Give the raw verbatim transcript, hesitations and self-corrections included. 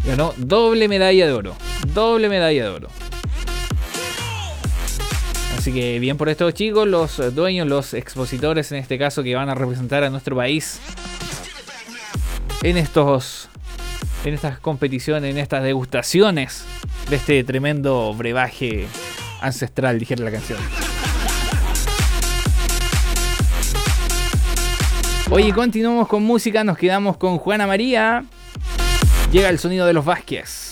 Ganó doble medalla de oro. Doble medalla de oro. Así que bien por estos chicos, los dueños, los expositores en este caso, que van a representar a nuestro país en estos, en estas competiciones, en estas degustaciones de este tremendo brebaje ancestral, dijera la canción. Oye, continuamos con música, nos quedamos con Juana María. Llega el sonido de los Vázquez.